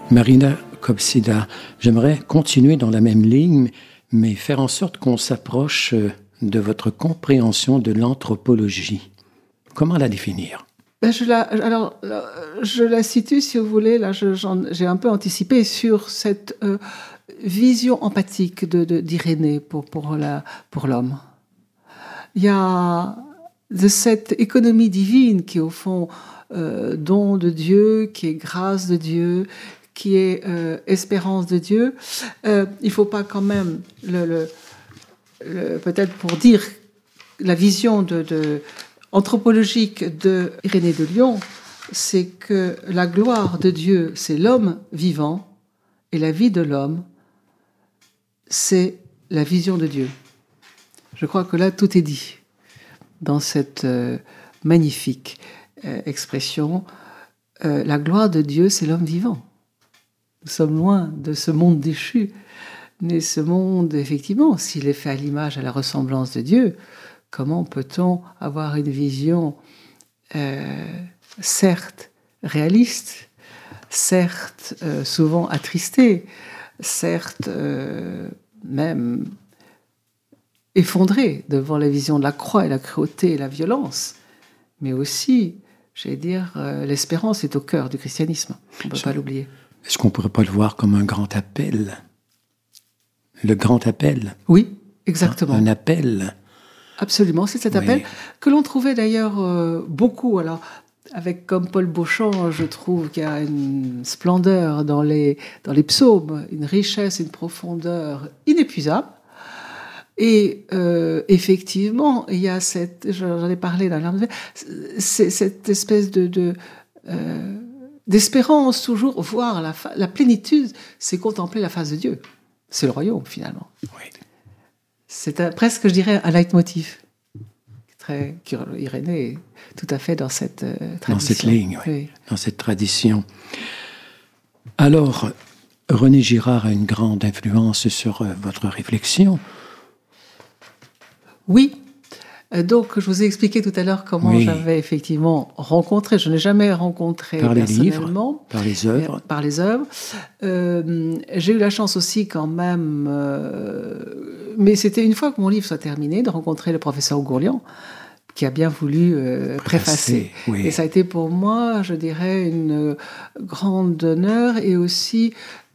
Marina Kopsida, j'aimerais continuer dans la même ligne, mais faire en sorte qu'on s'approche de votre compréhension de l'anthropologie. Comment la définir ? Je la situe, si vous voulez, là, j'ai un peu anticipé sur cette vision empathique d'Irénée pour l'homme. Il y a de cette économie divine qui est au fond don de Dieu, qui est grâce de Dieu, qui est espérance de Dieu. Il ne faut pas quand même, peut-être pour dire la vision anthropologique de Irénée de Lyon, c'est que la gloire de Dieu, c'est l'homme vivant, et la vie de l'homme, c'est la vision de Dieu. Je crois que là, tout est dit dans cette magnifique expression. La gloire de Dieu, c'est l'homme vivant. Nous sommes loin de ce monde déchu, mais ce monde, effectivement, s'il est fait à l'image, à la ressemblance de Dieu, comment peut-on avoir une vision, certes réaliste, certes souvent attristée, certes même effondrée devant la vision de la croix et la cruauté et la violence, mais aussi, j'allais dire, l'espérance est au cœur du christianisme. On ne peut pas l'oublier. Est-ce qu'on ne pourrait pas le voir comme un grand appel ? Le grand appel ? Oui, exactement. Un appel. Absolument, c'est cet appel que l'on trouvait d'ailleurs beaucoup. Alors, avec comme Paul Beauchamp, je trouve qu'il y a une splendeur dans les psaumes, une richesse, une profondeur inépuisable. Et effectivement, il y a j'en ai parlé dans l'art, c'est cette espèce d'espérance toujours, voir la plénitude, c'est contempler la face de Dieu. C'est le royaume, finalement. Oui. C'est presque, je dirais, un leitmotiv. Irénée est tout à fait dans cette tradition. Dans cette ligne, oui. Dans cette tradition. Alors, René Girard a une grande influence sur votre réflexion. Oui. Donc, je vous ai expliqué tout à l'heure comment j'avais effectivement rencontré. Je n'ai jamais rencontré personnellement. Par les livres, par les œuvres. J'ai eu la chance aussi quand même, mais c'était une fois que mon livre soit terminé, de rencontrer le professeur Gourlian, qui a bien voulu préfacer. Oui. Et ça a été pour moi, je dirais, une grande honneur et aussi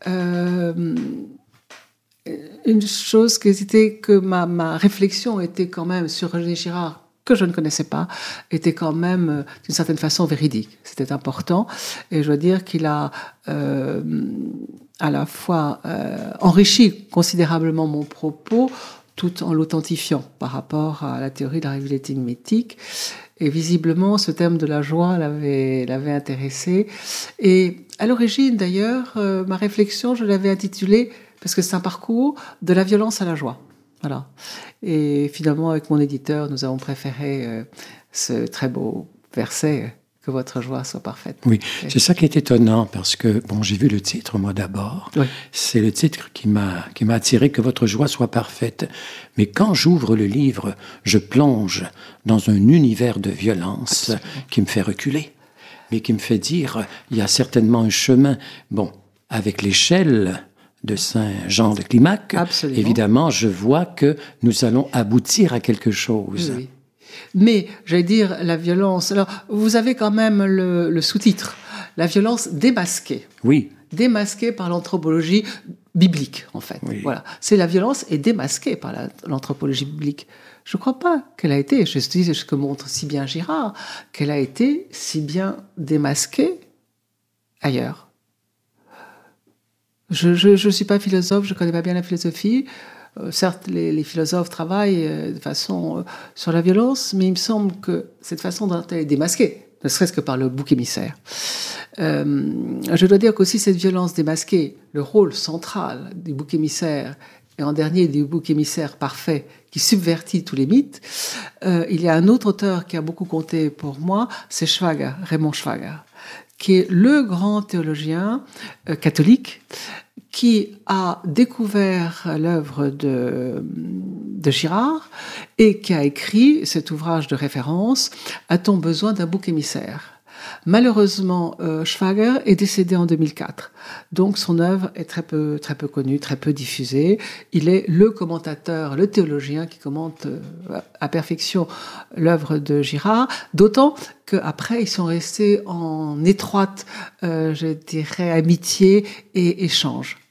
une chose que ma réflexion était quand même sur René Girard, que je ne connaissais pas, était quand même d'une certaine façon véridique. C'était important. Et je dois dire qu'il a à la fois enrichi considérablement mon propos, tout en l'authentifiant par rapport à la théorie de la réalité mimétique. Et visiblement, ce thème de la joie l'avait intéressé. Et à l'origine, d'ailleurs, ma réflexion, je l'avais intitulée, parce que c'est un parcours de la violence à la joie. Voilà. Et finalement, avec mon éditeur, nous avons préféré ce très beau verset, que votre joie soit parfaite. Oui, c'est ça qui est étonnant, parce que, j'ai vu le titre, moi, d'abord. Oui. C'est le titre qui m'a attiré, que votre joie soit parfaite. Mais quand j'ouvre le livre, je plonge dans un univers de violence qui me fait reculer, mais qui me fait dire, il y a certainement un chemin. Avec l'échelle de Saint Jean de Climac, évidemment, je vois que nous allons aboutir à quelque chose. Oui. Mais, j'allais dire, la violence... Alors, vous avez quand même le sous-titre, la violence démasquée. Oui. Démasquée par l'anthropologie biblique, en fait. Oui. Voilà. C'est la violence est démasquée par l'anthropologie biblique. Je ne crois pas qu'elle a été, je dis ce que montre si bien Girard, qu'elle a été si bien démasquée ailleurs. Je ne suis pas philosophe, je ne connais pas bien la philosophie. Certes, les philosophes travaillent de façon sur la violence, mais il me semble que cette façon dont elle est démasquée, ne serait-ce que par le bouc émissaire. Je dois dire qu'aussi cette violence démasquée, le rôle central du bouc émissaire, et en dernier du bouc émissaire parfait, qui subvertit tous les mythes, il y a un autre auteur qui a beaucoup compté pour moi, c'est Schwager, Raymond Schwager, qui est le grand théologien catholique, qui a découvert l'œuvre de Girard et qui a écrit cet ouvrage de référence « A-t-on besoin d'un bouc émissaire ?» Malheureusement, Schwager est décédé en 2004. Donc son œuvre est très peu connue, très peu diffusée. Il est le commentateur, le théologien qui commente à perfection l'œuvre de Girard, d'autant qu'après ils sont restés en étroite, je dirais, amitié et échange.